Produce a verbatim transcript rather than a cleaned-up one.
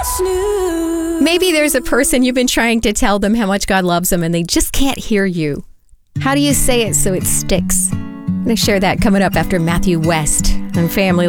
Snooze. Maybe there's a person you've been trying to tell them how much God loves them and they just can't hear you. How do you say it so it sticks? I'm going to share that coming up after Matthew West on Family